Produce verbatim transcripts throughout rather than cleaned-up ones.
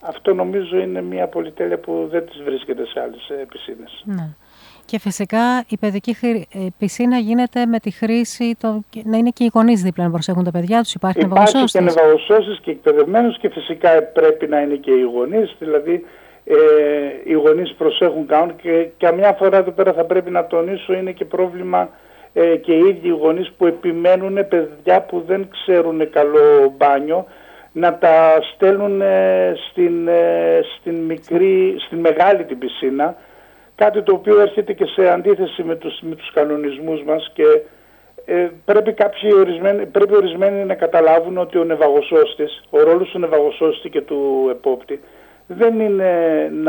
Αυτό νομίζω είναι μια πολυτέλεια που δεν τις βρίσκεται σε άλλες ε, πισίνες. Ναι. Και φυσικά η παιδική χρη... πισίνα γίνεται με τη χρήση, το... να είναι και οι γονείς δίπλα να προσέχουν τα παιδιά τους, υπάρχει ναυαγοσώστης. Υπάρχει και ναυαγοσώστης και εκπαιδευμένος και φυσικά πρέπει να είναι και οι γονείς, δηλαδή ε, οι γονείς προσέχουν κάνουν και καμιά φορά εδώ πέρα θα πρέπει να τονίσω είναι και πρόβλημα ε, και οι ίδιοι οι γονείς που επιμένουν παιδιά που δεν ξέρουν καλό μπάνιο να τα στέλνουν ε, στην, ε, στην, μικρή, στην μεγάλη την πισίνα, κάτι το οποίο έρχεται και σε αντίθεση με τους, με τους κανονισμούς μας και ε, πρέπει, κάποιοι ορισμένοι, πρέπει ορισμένοι να καταλάβουν ότι ο ναυαγοσώστης, ο ρόλος του ναυαγοσώστη και του επόπτη δεν είναι να...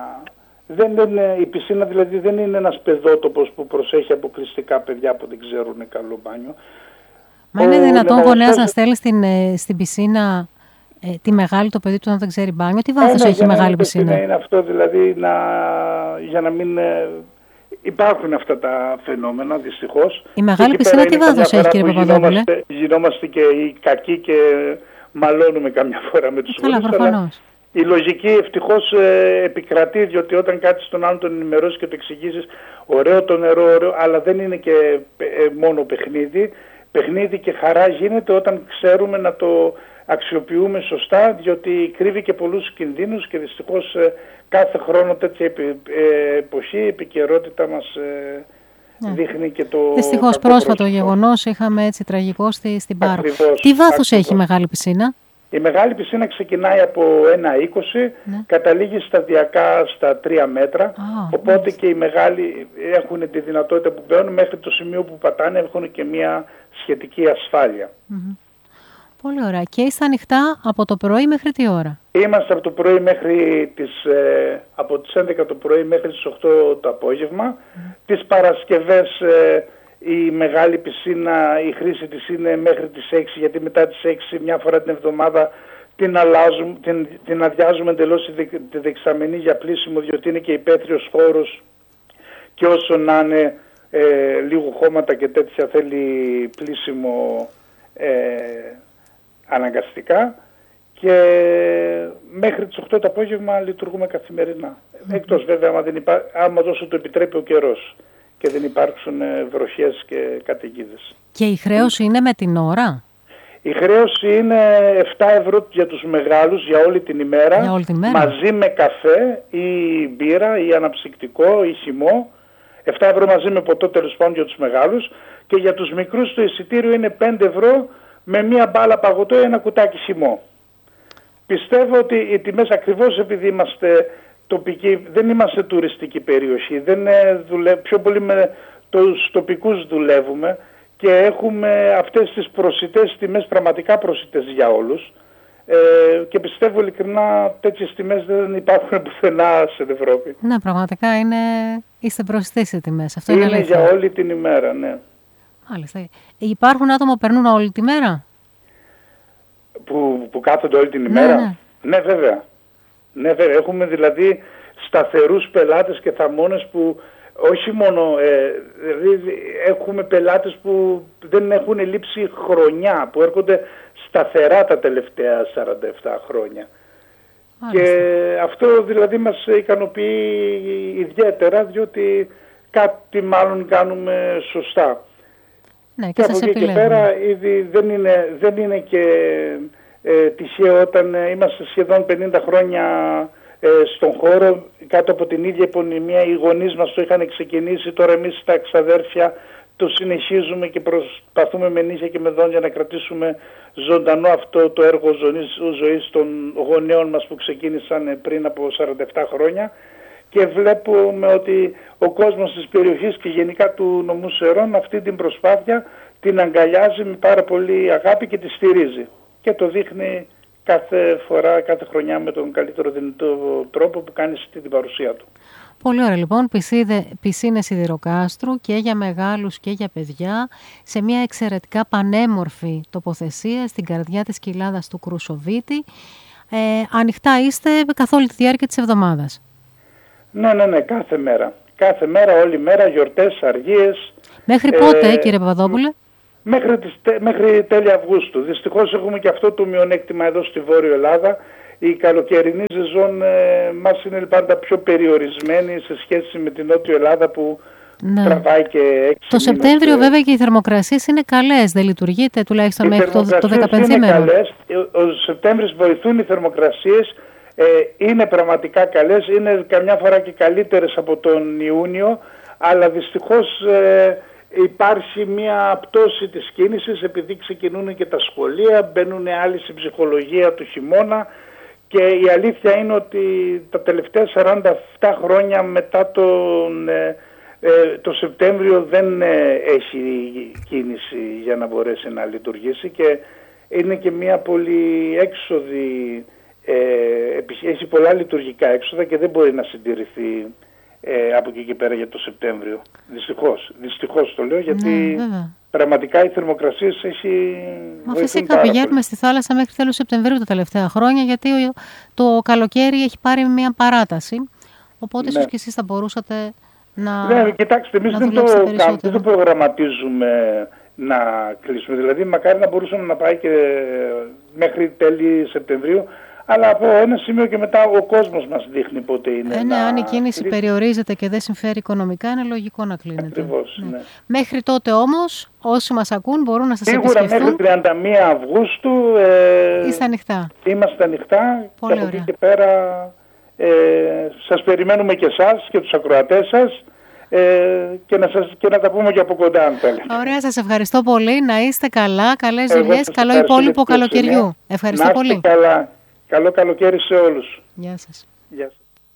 Δεν είναι, η πισίνα δηλαδή δεν είναι ένας παιδότοπος που προσέχει αποκλειστικά παιδιά που δεν ξέρουν καλό μπάνιο. Μα είναι δυνατόν γονέας να στέλνει στην, στην πισίνα ε, τη μεγάλη το παιδί του να δεν ξέρει μπάνιο? Τι βάθος έχει η μεγάλη πισίνα? Είναι αυτό δηλαδή να, για να μην... Ε, υπάρχουν αυτά τα φαινόμενα δυστυχώς. Η μεγάλη πισίνα τι βάθος έχει, κύριε Παπαδόπουλε? Γινόμαστε, γινόμαστε και οι κακοί και μαλώνουμε καμιά φορά με τους γονείς. Η λογική ευτυχώς ε, επικρατεί, διότι όταν κάτι στον άλλον τον ενημερώσει και το εξηγήσεις ωραίο το νερό, ωραίο, αλλά δεν είναι και ε, μόνο παιχνίδι. Παιχνίδι και χαρά γίνεται όταν ξέρουμε να το αξιοποιούμε σωστά, διότι κρύβει και πολλούς κινδύνους και δυστυχώς ε, κάθε χρόνο τέτοια επι, ε, εποχή, επικαιρότητα μας ε, ναι. δείχνει και το... Δυστυχώς πρόσφατο γεγονός είχαμε έτσι τραγικό στη, στην Πάρο. Ακριβώς, τι βάθος ακριβώς. έχει η μεγάλη πισίνα? Η μεγάλη πισίνα ξεκινάει από ένα είκοσι, ναι. καταλήγει σταδιακά στα τρία μέτρα, oh, οπότε yes. και οι μεγάλοι έχουν τη δυνατότητα που μπαίνουν μέχρι το σημείο που πατάνε, έχουν και μια σχετική ασφάλεια. Mm-hmm. Πολύ ωραία. Και είστε ανοιχτά από το πρωί μέχρι τι ώρα? Είμαστε από το πρωί μέχρι τις, ε, από τις έντεκα το πρωί μέχρι τις οκτώ το απόγευμα. Mm-hmm. Τις Παρασκευές ε, η μεγάλη πισίνα, η χρήση της είναι μέχρι τις έξι, γιατί μετά τις έξι μια φορά την εβδομάδα την αλλάζουμε, την, την αδειάζουμε εντελώς τη δεξαμενή για πλήσιμο, διότι είναι και υπαίθριος χώρος και όσο να είναι ε, λίγο χώματα και τέτοια θέλει πλήσιμο ε, αναγκαστικά και μέχρι τις οκτώ το απόγευμα λειτουργούμε καθημερινά. Mm-hmm. Εκτός βέβαια άμα, δεν υπά... άμα τόσο το επιτρέπει ο καιρός και δεν υπάρξουν βροχές και καταιγίδες. Και η χρέωση είναι με την ώρα? Η χρέωση είναι επτά ευρώ για τους μεγάλους για όλη την ημέρα, για όλη την μέρα. Μαζί με καφέ ή μπύρα ή αναψυκτικό ή χυμό. επτά ευρώ μαζί με ποτό τέλος πάντων για τους μεγάλους και για τους μικρούς το εισιτήριο είναι πέντε ευρώ με μία μπάλα παγωτό ή ένα κουτάκι χυμό. Πιστεύω ότι οι τιμές ακριβώς επειδή είμαστε τοπική, δεν είμαστε τουριστική περιοχή, δεν δουλε... πιο πολύ με τους τοπικούς δουλεύουμε και έχουμε αυτές τις προσιτές τιμές, πραγματικά προσιτές για όλους ε, και πιστεύω ειλικρινά τέτοιες τιμές δεν υπάρχουν πουθενά στην Ευρώπη. Ναι, πραγματικά είναι... είστε προσιτές οι τιμές. Αυτό είναι, είναι για όλη την ημέρα, ναι. Μάλιστα. Υπάρχουν άτομα που περνούν όλη τη μέρα? Που, που κάθονται όλη την ημέρα? Ναι, ναι. ναι βέβαια. Ναι, βέβαια. Έχουμε δηλαδή σταθερούς πελάτες και θαμώνες που όχι μόνο, ε, δηλαδή έχουμε πελάτες που δεν έχουν λείψει χρονιά, που έρχονται σταθερά τα τελευταία σαράντα επτά χρόνια. Μάλιστα. Και αυτό δηλαδή μας ικανοποιεί ιδιαίτερα, διότι κάτι μάλλον κάνουμε σωστά. Ναι, και, και από εκεί και πέρα ήδη δεν είναι, δεν είναι και ε, τυχαίο όταν ε, είμαστε σχεδόν πενήντα χρόνια ε, στον χώρο, κάτω από την ίδια επωνυμία. Οι γονείς μας το είχαν ξεκινήσει, τώρα εμείς τα εξαδέρφια το συνεχίζουμε και προσπαθούμε με νύχια και με δόντια να κρατήσουμε ζωντανό αυτό το έργο ζωής, ζωής των γονέων μας που ξεκίνησαν πριν από σαράντα επτά χρόνια. Και βλέπουμε ότι ο κόσμος της περιοχής και γενικά του νομού Σερών αυτή την προσπάθεια την αγκαλιάζει με πάρα πολύ αγάπη και τη στηρίζει. Και το δείχνει κάθε φορά, κάθε χρονιά με τον καλύτερο δυνατό τρόπο που κάνει την παρουσία του. Πολύ ωραία λοιπόν, πισίνες Σιδηροκάστρου και για μεγάλους και για παιδιά σε μια εξαιρετικά πανέμορφη τοποθεσία στην καρδιά της κοιλάδας του Κρουσοβίτη. Ε, ανοιχτά είστε καθ' όλη τη διάρκεια της εβδομάδας? Ναι, ναι, ναι, κάθε μέρα. Κάθε μέρα, όλη μέρα, γιορτές, αργίες. Μέχρι πότε, ε, κύριε Παπαδόπουλε? Μέχρι, τις, μέχρι τέλη Αυγούστου. Δυστυχώς έχουμε και αυτό το μειονέκτημα εδώ στη Βόρειο Ελλάδα. η καλοκαιρινή σεζόν ε, μας είναι πάντα πιο περιορισμένη σε σχέση με την Νότιο Ελλάδα που ναι. τραβάει και έξι Το Σεπτέμβριο μήνες, βέβαια και οι θερμοκρασίες είναι καλές, δεν λειτουργείτε τουλάχιστον οι μέχρι το, το δεκαπέντε είναι καλές, ο Σεπτέμβρης βοηθούν οι θερμοκρασίες, ε, είναι πραγματικά καλές, είναι καμιά φορά και καλύτερες από τον Ιούνιο, αλλά δυστυχώς ε, υπάρχει μια πτώση της κίνησης επειδή ξεκινούν και τα σχολεία, μπαίνουν άλλοι στην ψυχολογία του χειμώνα και η αλήθεια είναι ότι τα τελευταία σαράντα επτά χρόνια μετά τον, ε, ε, το Σεπτέμβριο δεν ε, έχει κίνηση για να μπορέσει να λειτουργήσει και είναι και μια πολύ έξοδη, ε, έχει πολλά λειτουργικά έξοδα και δεν μπορεί να συντηρηθεί Ε, από εκεί και πέρα για το Σεπτέμβριο. Δυστυχώς. Δυστυχώς το λέω γιατί ναι, πραγματικά οι θερμοκρασίες έχει Μα φυσικά πηγαίνουμε πολύ στη θάλασσα μέχρι τέλος Σεπτεμβρίου τα τελευταία χρόνια γιατί το καλοκαίρι έχει πάρει μια παράταση. Οπότε ναι. ίσως και εσείς θα μπορούσατε να Ναι, κοιτάξτε, εμείς δεν το, δεν το προγραμματίζουμε να κλείσουμε. Δηλαδή μακάρι να μπορούσαμε να πάει και μέχρι τέλη Σεπτεμβρίου. Αλλά από ένα σημείο και μετά ο κόσμος μας δείχνει πότε είναι. Ε, ναι, αν η κίνηση κλείσει. περιορίζεται και δεν συμφέρει οικονομικά, είναι λογικό να κλείνεται. Ακριβώς, ναι. Ναι. Μέχρι τότε όμως, όσοι μας ακούν μπορούν να σας Σίγουρα επισκεφτούν. Μέχρι τριάντα μία Αυγούστου ε, είστε ανοιχτά. Είμαστε ανοιχτά. Πολύ και από ωραία. εκεί και πέρα ε, σας περιμένουμε και εσάς και τους ακροατές σας ε, και, να σας, και να τα πούμε και από κοντά αν θέλετε. Ωραία, σας ευχαριστώ πολύ. Να είστε καλά, καλές δουλειές, καλό υπόλοιπο καλοκαιριού. Ευχαριστώ να πολύ. Καλά. Καλό καλοκαίρι σε όλους. Γεια σας. Γεια σας.